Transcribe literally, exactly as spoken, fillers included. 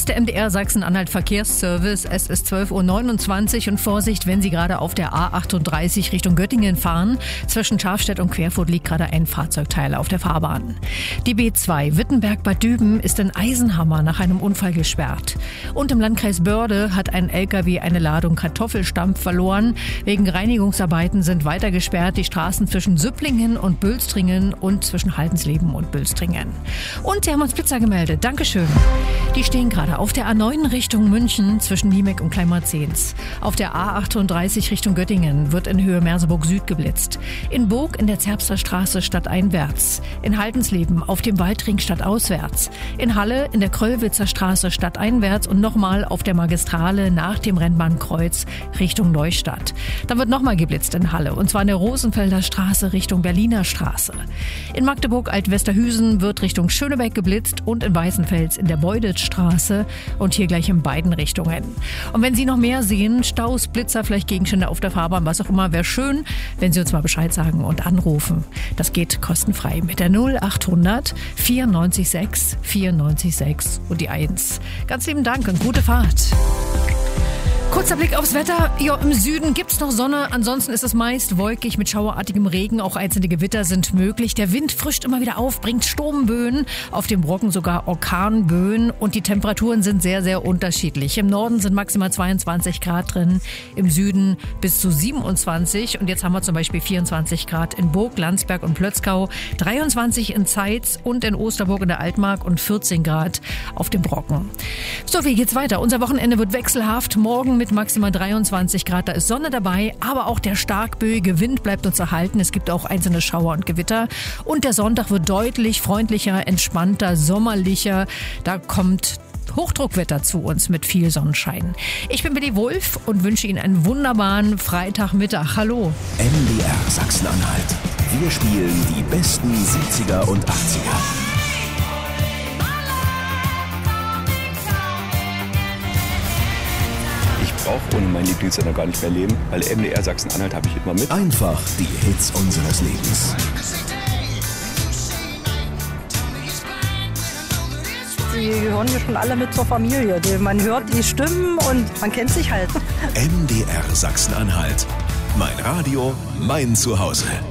ist der M D R Sachsen-Anhalt Verkehrsservice. Es ist zwölf Uhr neunundzwanzig und Vorsicht, wenn Sie gerade auf der A achtunddreißig Richtung Göttingen fahren. Zwischen Schafstedt und Querfurt liegt gerade ein Fahrzeugteil auf der Fahrbahn. Die B zwei Wittenberg-Bad Düben ist in Eisenhammer nach einem Unfall gesperrt. Und im Landkreis Börde hat ein L K W eine Ladung Kartoffelstampf verloren. Wegen Reinigungsarbeiten sind weiter gesperrt die Straßen zwischen Süpplingen und Bülstringen und zwischen Haldensleben und Bülstringen. Und Sie haben uns Pizza gemeldet. Dankeschön. Die stehen gerade auf der A neun Richtung München zwischen Niemek und Kleinmarzens. Auf der A achtunddreißig Richtung Göttingen wird in Höhe Merseburg Süd geblitzt. In Burg in der Zerbster Straße stadteinwärts. In Haldensleben auf dem Waldring stadtauswärts. In Halle in der Kröllwitzer Straße stadteinwärts und nochmal auf der Magistrale nach dem Rennbahnkreuz Richtung Neustadt. Dann wird nochmal geblitzt in Halle und zwar in der Rosenfelder Straße Richtung Berliner Straße. In Magdeburg Altwesterhüsen wird Richtung Schönebeck geblitzt und in Weißenfels in der Beuditstraße und hier gleich in beiden Richtungen. Und wenn Sie noch mehr sehen, Staus, Blitzer, vielleicht Gegenstände auf der Fahrbahn, was auch immer, wäre schön, wenn Sie uns mal Bescheid sagen und anrufen. Das geht kostenfrei mit der null achthundert vierundneunzig sechs vierundneunzig sechs und die eins. Ganz lieben Dank und gute Fahrt. Kurzer Blick aufs Wetter. Ja, im Süden gibt's noch Sonne. Ansonsten ist es meist wolkig mit schauerartigem Regen. Auch einzelne Gewitter sind möglich. Der Wind frischt immer wieder auf, bringt Sturmböen. Auf dem Brocken sogar Orkanböen. Und die Temperaturen sind sehr, sehr unterschiedlich. Im Norden sind maximal zweiundzwanzig Grad drin. Im Süden bis zu siebenundzwanzig. Und jetzt haben wir zum Beispiel vierundzwanzig Grad in Burg, Landsberg und Plötzkau. dreiundzwanzig in Zeitz und in Osterburg in der Altmark und vierzehn Grad auf dem Brocken. So, wie geht's weiter? Unser Wochenende wird wechselhaft. Morgen mit maximal dreiundzwanzig Grad, da ist Sonne dabei, aber auch der starkböige Wind bleibt uns erhalten. Es gibt auch einzelne Schauer und Gewitter. Und der Sonntag wird deutlich freundlicher, entspannter, sommerlicher. Da kommt Hochdruckwetter zu uns mit viel Sonnenschein. Ich bin Billy Wulff und wünsche Ihnen einen wunderbaren Freitagmittag. Hallo. M D R Sachsen-Anhalt. Wir spielen die besten siebziger und achtziger. Ich brauche ohne meinen Lieblingssender gar nicht mehr leben, weil M D R Sachsen-Anhalt habe ich immer mit. Einfach die Hits unseres Lebens. Die gehören hier schon alle mit zur Familie. Man hört die Stimmen und man kennt sich halt. M D R Sachsen-Anhalt. Mein Radio, mein Zuhause.